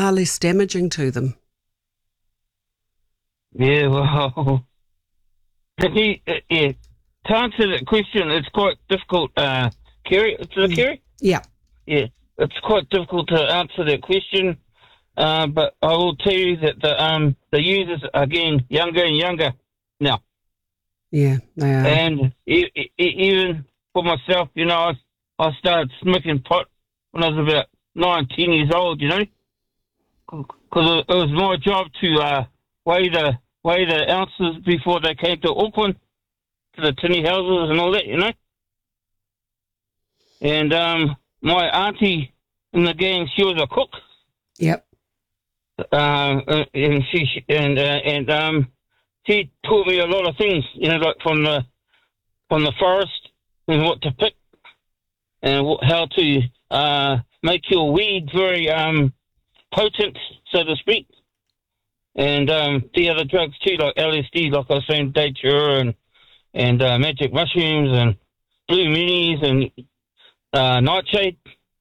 are less damaging to them. Yeah, well, to answer that question, it's quite difficult, Kerry. Is it Kerry? Yeah. Yeah, it's quite difficult to answer that question, but I will tell you that the users are getting younger and younger now. Yeah, they are. And even for myself, I started smoking pot when I was about 9, 10 years old, because it was my job to weigh the ounces before they came to Auckland, to the tinny houses and all that, And my auntie in the gang, she was a cook. Yep. And she taught me a lot of things, like from the forest and what to pick and how to make your weed very potent, so to speak. And the other drugs too, like LSD, like I was saying, datura and magic mushrooms and blue minis and nightshade,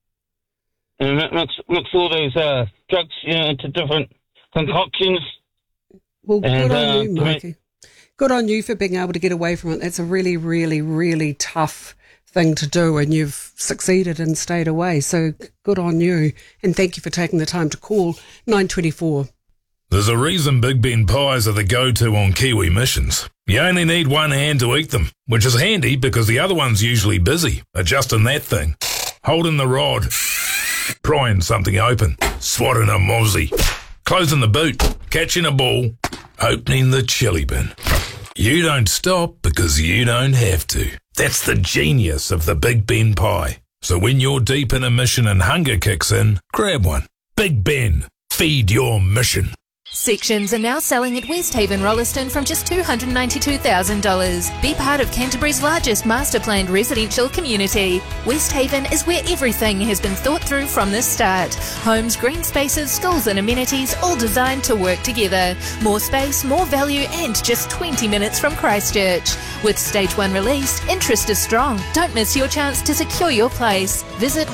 and mix all those drugs into different concoctions. Well, good on you, Mikey. Good on you for being able to get away from it. That's a really, really, really tough thing to do, and you've succeeded and stayed away. So good on you, and thank you for taking the time to call 924. There's a reason Big Ben pies are the go-to on Kiwi missions. You only need one hand to eat them, which is handy because the other one's usually busy adjusting that thing, holding the rod, prying something open, swatting a mozzie, closing the boot, catching a ball, opening the chili bin. You don't stop because you don't have to. That's the genius of the Big Ben pie. So when you're deep in a mission and hunger kicks in, grab one. Big Ben, feed your mission. Sections are now selling at Westhaven Rolleston from just $292,000. Be part of Canterbury's largest master-planned residential community. Westhaven is where everything has been thought through from the start. Homes, green spaces, schools and amenities, all designed to work together. More space, more value and just 20 minutes from Christchurch. With Stage 1 released, interest is strong. Don't miss your chance to secure your place. Visit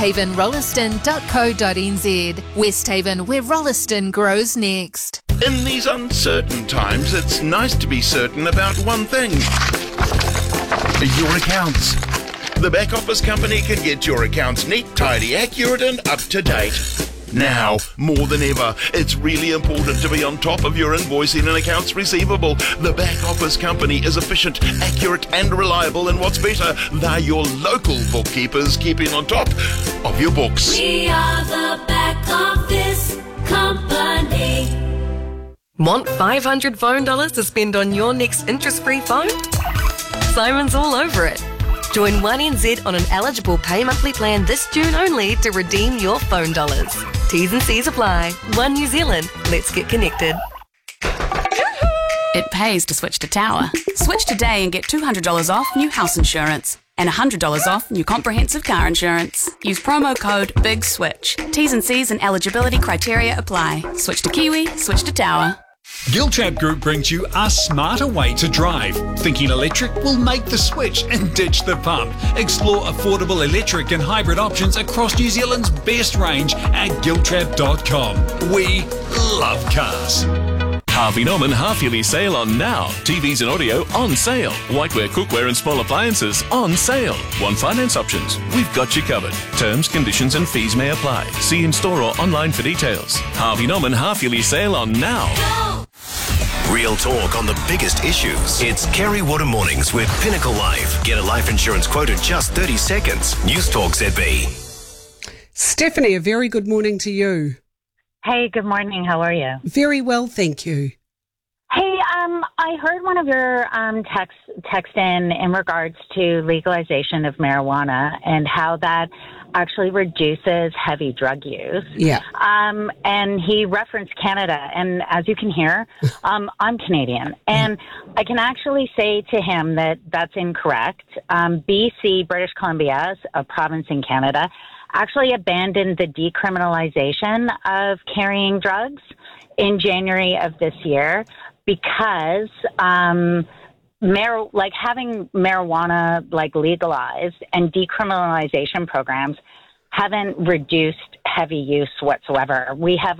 westhavenrolleston.co.nz. Westhaven, where Rolleston grows next. In these uncertain times, it's nice to be certain about one thing. Your accounts. The Back Office Company can get your accounts neat, tidy, accurate and up to date. Now, more than ever, it's really important to be on top of your invoicing and accounts receivable. The Back Office Company is efficient, accurate and reliable, and what's better, they're your local bookkeepers keeping on top of your books. We are the Back Office Company. Want $500 phone dollars to spend on your next interest-free phone? Simon's all over it. Join 1NZ on an eligible pay monthly plan this June only to redeem your phone dollars. T's and C's apply. One New Zealand. Let's get connected. It pays to switch to Tower. Switch today and get $200 off new house insurance and $100 off new comprehensive car insurance. Use promo code BIGSWITCH. T's and C's and eligibility criteria apply. Switch to Kiwi, switch to Tower. Giltrap Group brings you a smarter way to drive. Thinking electric will make the switch and ditch the pump. Explore affordable electric and hybrid options across New Zealand's best range at giltrap.com. We love cars. Harvey Norman half-yearly sale on now. TVs and audio on sale. Whiteware, cookware and small appliances on sale. Want finance options? We've got you covered. Terms, conditions and fees may apply. See in store or online for details. Harvey Norman half-yearly sale on now. Real talk on the biggest issues. It's Kerry Water Mornings with Pinnacle Life. Get a life insurance quote in just 30 seconds. News Talk ZB. Stephanie, a very good morning to you. Hey, good morning. How are you? Very well, thank you. Hey, I heard one of your text in regards to legalization of marijuana and how that actually reduces heavy drug use. Yeah. And he referenced Canada, and as you can hear, I'm Canadian, and I can actually say to him that that's incorrect. BC, British Columbia, a province in Canada, actually abandoned the decriminalization of carrying drugs in January of this year because having marijuana legalized and decriminalization programs haven't reduced heavy use whatsoever. We have